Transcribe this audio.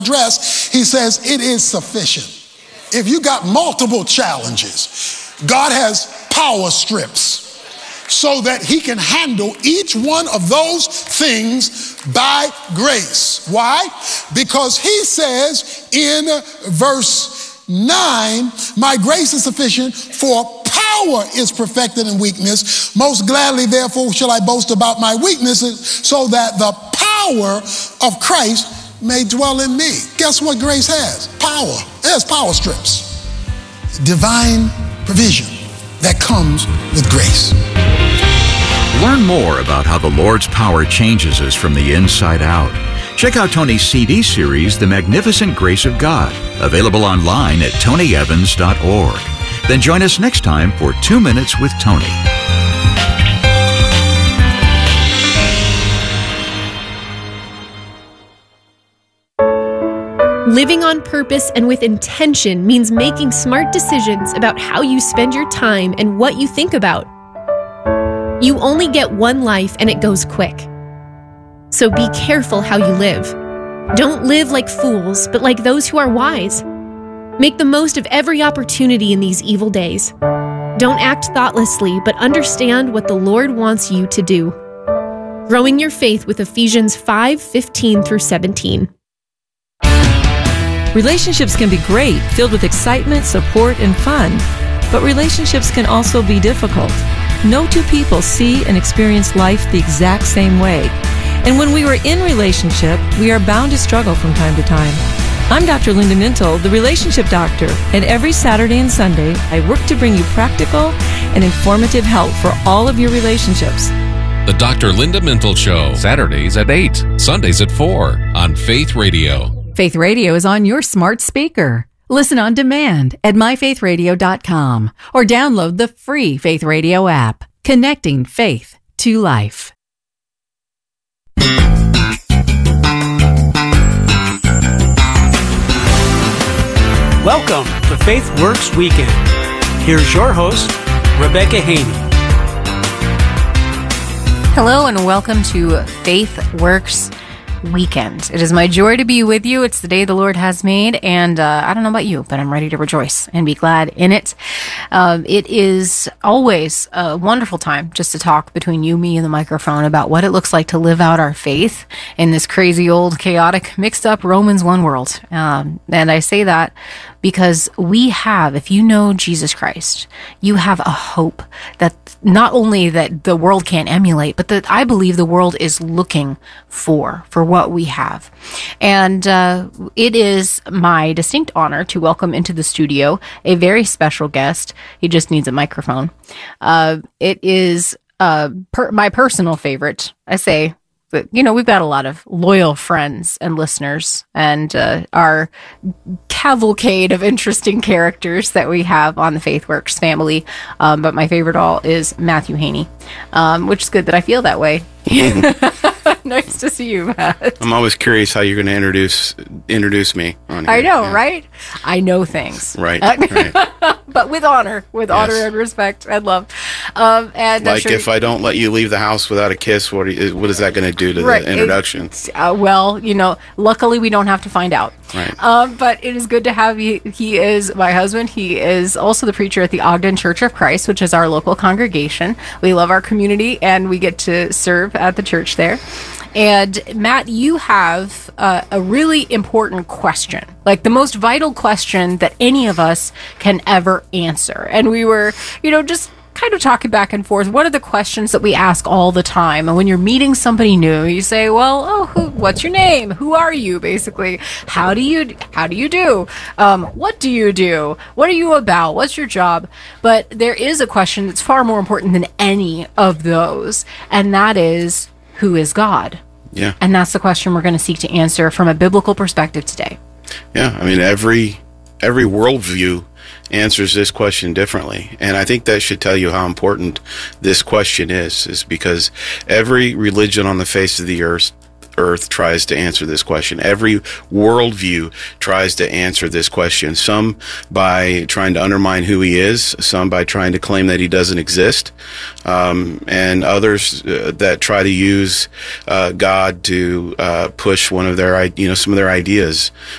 address, he says, it is sufficient. If you got multiple challenges, God has power strips so that he can handle each one of those things by grace. Why? Because he says in verse 9, my grace is sufficient, for power is perfected in weakness. Most gladly, therefore, shall I boast about my weaknesses, so that the power of Christ may dwell in me. Guess what grace has? Power. It has power strips. Divine provision that comes with grace. Learn more about how the Lord's power changes us from the inside out. Check out Tony's CD series, The Magnificent Grace of God, available online at tonyevans.org. Then join us next time for 2 Minutes with Tony. Living on purpose and with intention means making smart decisions about how you spend your time and what you think about. You only get one life and it goes quick. So be careful how you live. Don't live like fools, but like those who are wise. Make the most of every opportunity in these evil days. Don't act thoughtlessly, but understand what the Lord wants you to do. Growing your faith with Ephesians 5:15 through 17. Relationships can be great, filled with excitement, support, and fun. But relationships can also be difficult. No two people see and experience life the exact same way. And when we are in relationship, we are bound to struggle from time to time. I'm Dr. Linda Mintle, the Relationship Doctor, and every Saturday and Sunday, I work to bring you practical and informative help for all of your relationships. The Dr. Linda Mintle Show, Saturdays at 8, Sundays at 4 on Faith Radio. Faith Radio is on your smart speaker. Listen on demand at myfaithradio.com or download the free Faith Radio app, connecting faith to life. Welcome to Faith Works Weekend. Here's your host, Rebecca Haney. Hello and welcome to Faith Works Weekend. It is my joy to be with you. It's the day the Lord has made, and I don't know about you, but I'm ready to rejoice and be glad in it. It is always a wonderful time just to talk between you, me, and the microphone about what it looks like to live out our faith in this crazy, old, chaotic, mixed up Romans 1 world. And I say that because we have, if you know Jesus Christ, you have a hope that not only that the world can't emulate, but that I believe the world is looking for what we have. And it is my distinct honor to welcome into the studio a very special guest. He just needs a microphone. It is my personal favorite. I say, but, you know, we've got a lot of loyal friends and listeners, and our cavalcade of interesting characters that we have on the FaithWorks family. But my favorite all is Matthew Haney, which is good that I feel that way. Nice to see you, Matt. I'm always curious how you're going to introduce me on here. I know, right? I know things. Right. But with honor, honor and respect and love. And like if I don't let you leave the house without a kiss, what is that going to do to the introduction? Well, you know, luckily we don't have to find out. Right. But it is good to have you. He is my husband. He is also the preacher at the Ogden Church of Christ, which is our local congregation. We love our community, and we get to serve at the church there. And Matt, you have a really important question, like the most vital question that any of us can ever answer. And we were, just kind of talking back and forth. What are the questions that we ask all the time? And when you're meeting somebody new, you say, well, what's your name? Who are you? Basically, how do you do? What do you do? What are you about? What's your job? But there is a question that's far more important than any of those. And that is, who is God? Yeah. And that's the question we're going to seek to answer from a biblical perspective today. Yeah. I mean, every worldview answers this question differently. And I think that should tell you how important this question is because every religion on the face of the earth earth tries to answer this question. Every worldview tries to answer this question. Some by trying to undermine who he is, some by trying to claim that he doesn't exist, and others that try to use God to push some of their ideas